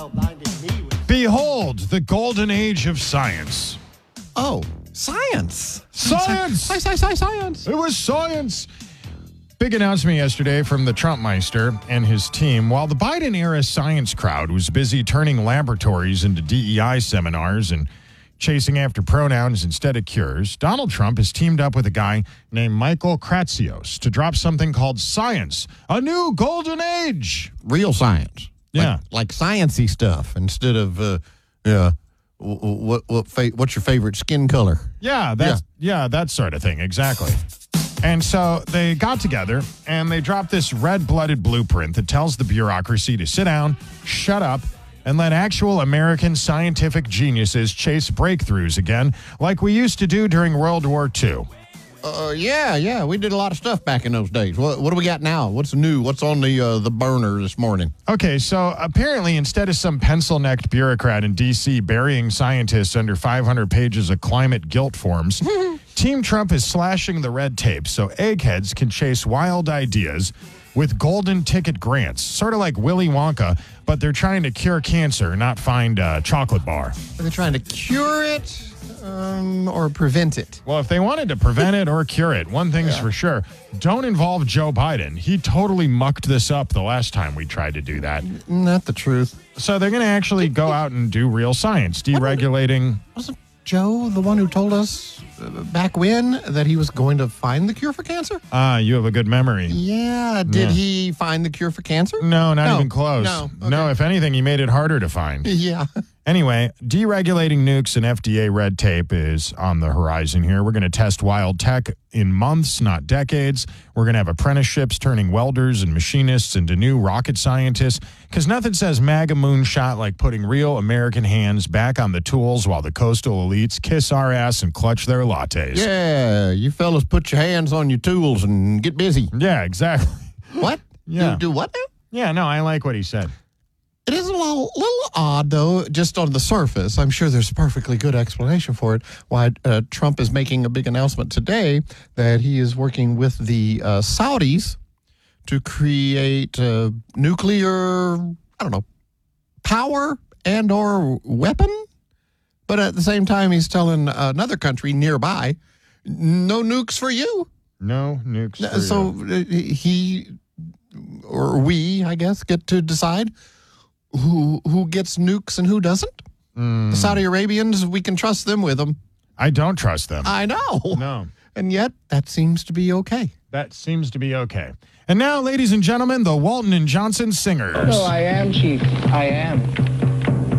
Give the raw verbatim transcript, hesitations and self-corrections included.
Behold, the golden age of science. Oh, science. Science! Sci- sci- sci- science. It was science. Big announcement yesterday from the Trumpmeister and his team. While the Biden-era science crowd was busy turning laboratories into D E I seminars and chasing after pronouns instead of cures, Donald Trump has teamed up with a guy named Michael Kratsios to drop something called Science, a new golden age. Real science. Yeah. Like, like science-y stuff instead of, uh, yeah, what, what, fa- what's your favorite skin color? Yeah, that's, yeah. yeah, that sort of thing, exactly. And so they got together and they dropped this red-blooded blueprint that tells the bureaucracy to sit down, shut up, and let actual American scientific geniuses chase breakthroughs again like we used to do during World War Two. Uh, yeah, yeah, we did a lot of stuff back in those days. What, what do we got now? What's new? What's on the uh, the burner this morning? Okay, so apparently instead of some pencil-necked bureaucrat in D C burying scientists under five hundred pages of climate guilt forms, Team Trump is slashing the red tape so eggheads can chase wild ideas with golden ticket grants, sort of like Willy Wonka, but they're trying to cure cancer, not find a chocolate bar. Are they trying to cure it um, or prevent it? Well, if they wanted to prevent it or cure it, one thing's Yeah. for sure, don't involve Joe Biden. He totally mucked this up the last time we tried to do that. Not the truth. So they're going to actually go out and do real science, deregulating. Wasn't Joe the one who told us uh, back when that he was going to find the cure for cancer? Ah, you have a good memory. Yeah. Did Yeah. he find the cure for cancer? No, not No. even close. No. Okay. No, if anything, he made it harder to find. Yeah. Anyway, deregulating nukes and F D A red tape is on the horizon here. We're going to test wild tech in months, not decades. We're going to have apprenticeships turning welders and machinists into new rocket scientists, because nothing says MAGA moonshot like putting real American hands back on the tools while the coastal elites kiss our ass and clutch their lattes. Yeah. You fellas put your hands on your tools and get busy. Yeah, exactly. What? Yeah. You do what now? Yeah, no, I like what he said. It is a little, little odd, though, just on the surface. I'm sure there's a perfectly good explanation for it, why uh, Trump is making a big announcement today that he is working with the uh, Saudis to create uh, nuclear, I don't know, power and or weapon. But at the same time, he's telling another country nearby, no nukes for you. No nukes. For So you. uh, he, or we, I guess, get to decide who who gets nukes and who doesn't. Mm. The Saudi Arabians, we can trust them with them. I don't trust them. I know. No. And yet, that seems to be okay. That seems to be okay. And now, ladies and gentlemen, the Walton and Johnson Singers. No, I am, Chief. I am.